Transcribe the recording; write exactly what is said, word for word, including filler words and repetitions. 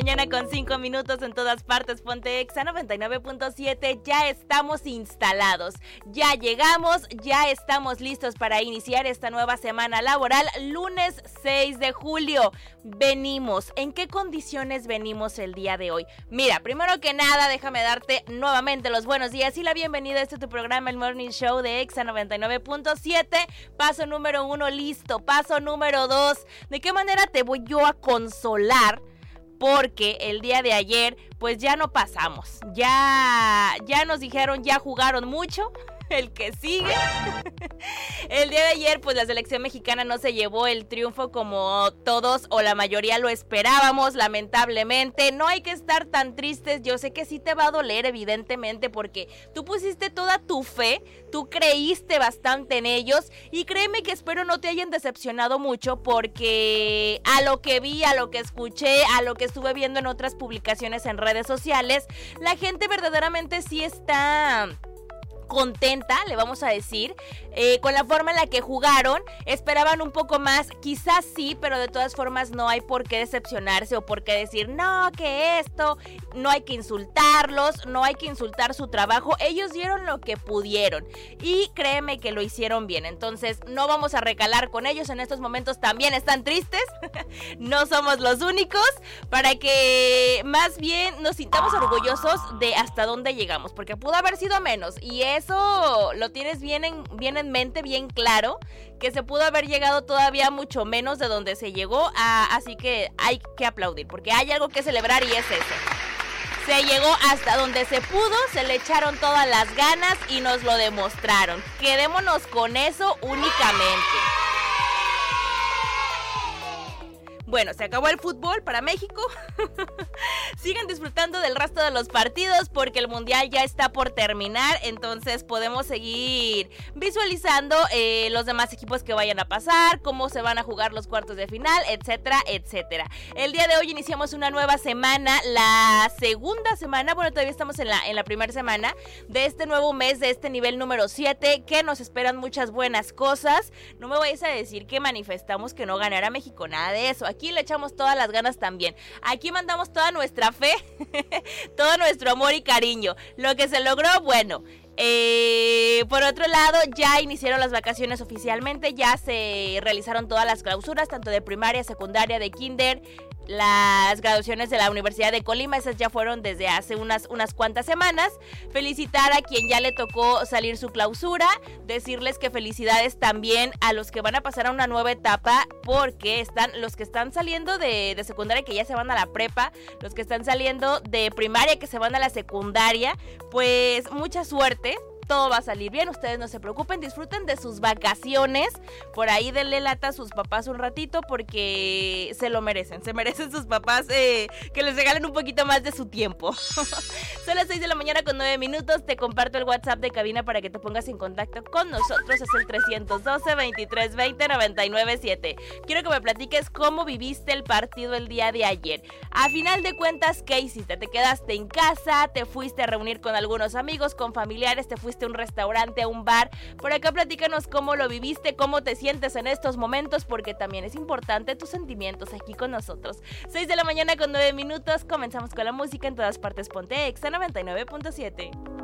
mañana con cinco minutos en todas partes. Ponte Exa noventa y nueve punto siete. Ya estamos instalados. Ya llegamos, ya estamos listos para iniciar esta nueva semana laboral. Lunes seis de julio. Venimos. ¿En qué condiciones venimos el día de hoy? Mira, primero que nada, déjame darte nuevamente los buenos días y la bienvenida a este tu programa, el Morning Show de Exa noventa y nueve punto siete. Paso número uno, listo. Paso número dos. ¿De qué manera te voy yo a consolar? Porque el día de ayer, pues ya no pasamos. Ya, ya nos dijeron, ya jugaron mucho. El que sigue. El día de ayer, pues la selección mexicana no se llevó el triunfo como todos o la mayoría lo esperábamos, lamentablemente. No hay que estar tan tristes. Yo sé que sí te va a doler, evidentemente, porque tú pusiste toda tu fe, tú creíste bastante en ellos y créeme que espero no te hayan decepcionado mucho, porque a lo que vi, a lo que escuché, a lo que estuve viendo en otras publicaciones en redes sociales, la gente verdaderamente sí está contenta, le vamos a decir, eh, con la forma en la que jugaron. Esperaban un poco más, quizás sí, pero de todas formas no hay por qué decepcionarse o por qué decir, no, que esto, no hay que insultarlos, no hay que insultar su trabajo. Ellos dieron lo que pudieron y créeme que lo hicieron bien, entonces no vamos a recalar con ellos. En estos momentos también están tristes, no somos los únicos, para que más bien nos sintamos orgullosos de hasta dónde llegamos, porque pudo haber sido menos y es eso lo tienes bien en, bien en mente, bien claro, que se pudo haber llegado todavía mucho menos de donde se llegó, a, así que hay que aplaudir, porque hay algo que celebrar y es eso. Se llegó hasta donde se pudo, se le echaron todas las ganas y nos lo demostraron. Quedémonos con eso únicamente. Bueno, se acabó el fútbol para México. Sigan disfrutando del resto de los partidos porque el mundial ya está por terminar. Entonces podemos seguir visualizando eh, los demás equipos que vayan a pasar, cómo se van a jugar los cuartos de final, etcétera, etcétera. El día de hoy iniciamos una nueva semana, la segunda semana, bueno, todavía estamos en la, en la primera semana de este nuevo mes, de este nivel número siete, que nos esperan muchas buenas cosas. No me vayas a decir que manifestamos que no ganara México, nada de eso. Aquí le echamos todas las ganas también. Aquí mandamos toda nuestra fe, todo nuestro amor y cariño. Lo que se logró, bueno. Eh, por otro lado, ya iniciaron las vacaciones oficialmente, ya se realizaron todas las clausuras, tanto de primaria, secundaria, de kinder. Las graduaciones de la Universidad de Colima, esas ya fueron desde hace unas, unas cuantas semanas. Felicitar a quien ya le tocó salir su clausura, decirles que felicidades también a los que van a pasar a una nueva etapa, porque están los que están saliendo de, de secundaria, que ya se van a la prepa, los que están saliendo de primaria, que se van a la secundaria, pues mucha suerte. Todo va a salir bien, ustedes no se preocupen, disfruten de sus vacaciones. Por ahí denle lata a sus papás un ratito porque se lo merecen, se merecen sus papás eh, que les regalen un poquito más de su tiempo. Son las seis de la mañana con nueve minutos, te comparto el WhatsApp de cabina para que te pongas en contacto con nosotros, es el trescientos doce, veintitrés veinte, noventa y nueve siete. Quiero que me platiques cómo viviste el partido el día de ayer. A final de cuentas, ¿qué hiciste? ¿Te quedaste en casa? ¿Te fuiste a reunir con algunos amigos, con familiares? ¿Te fuiste a un restaurante, a un bar? Por acá platícanos cómo lo viviste, cómo te sientes en estos momentos, porque también es importante tus sentimientos aquí con nosotros. seis de la mañana con nueve minutos, comenzamos con la música en todas partes. Ponte Exa noventa y nueve punto siete.